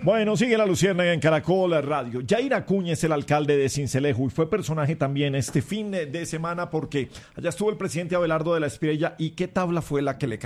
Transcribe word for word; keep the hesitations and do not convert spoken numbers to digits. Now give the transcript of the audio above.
Bueno, sigue la Luciérnaga en Caracol Radio. Yair Acuña es el alcalde de Sincelejo y fue personaje también este fin de semana porque allá estuvo el presidente Abelardo de la Espriella. ¿Y qué tabla fue la que le